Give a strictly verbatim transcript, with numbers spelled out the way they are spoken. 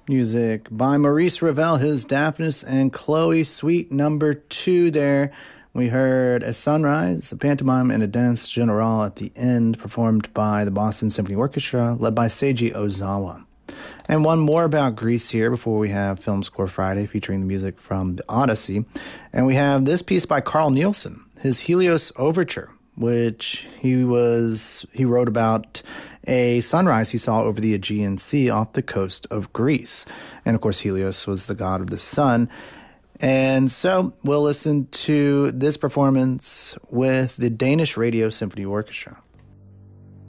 Music by Maurice Ravel, his Daphnis and Chloe, suite number two there. We heard A Sunrise, a pantomime, and a dance general at the end, performed by the Boston Symphony Orchestra, led by Seiji Ozawa. And one more about Greece here before we have Film Score Friday, featuring the music from the Odyssey. And we have this piece by Carl Nielsen, his Helios Overture, which he was he wrote about a sunrise he saw over the Aegean Sea off the coast of Greece. And of course, Helios was the god of the sun. And so we'll listen to this performance with the Danish Radio Symphony Orchestra.